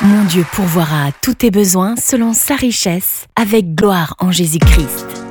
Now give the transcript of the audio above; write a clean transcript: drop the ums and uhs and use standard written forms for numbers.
Mon Dieu pourvoira à tous tes besoins selon sa richesse, avec gloire en Jésus-Christ.